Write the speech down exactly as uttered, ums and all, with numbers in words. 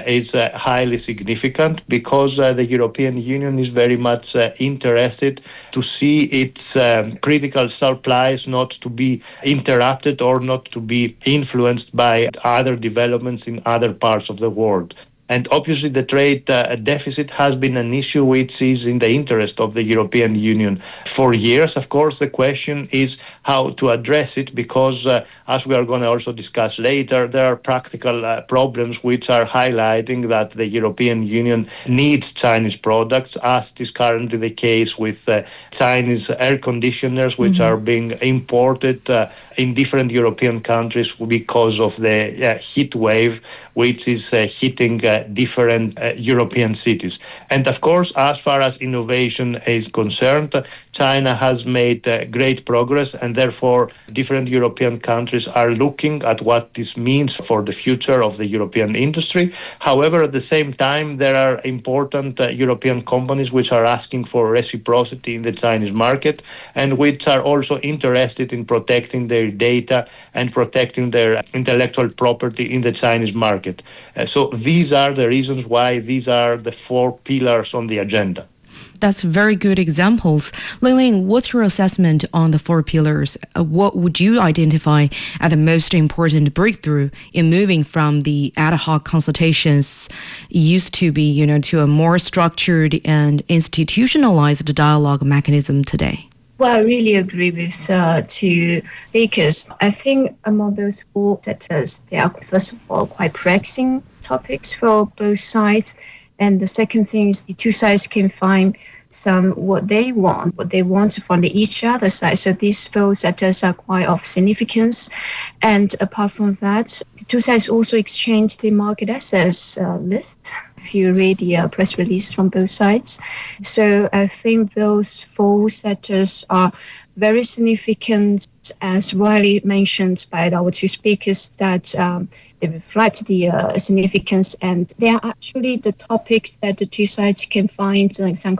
is uh, highly significant because uh, the European Union is very much uh, interested to see its um, critical supplies not to be interrupted or not to be influenced by other developments in other parts of the world. And obviously the trade uh, deficit has been an issue which is in the interest of the European Union for years. Of course, the question is how to address it because, uh, as we are going to also discuss later, there are practical uh, problems which are highlighting that the European Union needs Chinese products, as is currently the case with uh, Chinese air conditioners, which mm-hmm. are being imported uh, in different European countries because of the uh, heat wave, which is uh, hitting uh, different uh, European cities. And of course, as far as innovation is concerned, China has made uh, great progress, and therefore different European countries are looking at what this means for the future of the European industry. However, at the same time, there are important uh, European companies which are asking for reciprocity in the Chinese market and which are also interested in protecting their data and protecting their intellectual property in the Chinese market. Uh, so these are the reasons why these are the four pillars on the agenda. That's very good examples. Lingling, what's your assessment on the four pillars? Uh, what would you identify as the most important breakthrough in moving from the ad hoc consultations used to be, you know, to a more structured and institutionalized dialogue mechanism today? Well, I really agree with uh, two speakers. I think among those four sectors, they are, first of all, quite pressing topics for both sides. And the second thing is the two sides can find some what they want, what they want from the each other side. So these four sectors are quite of significance. And apart from that, the two sides also exchange the market access uh, list. If you read the uh, press release from both sides. So I think those four sectors are very significant, as rightly mentioned by our two speakers, that um, they reflect the uh, significance, and they are actually the topics that the two sides can find uh, some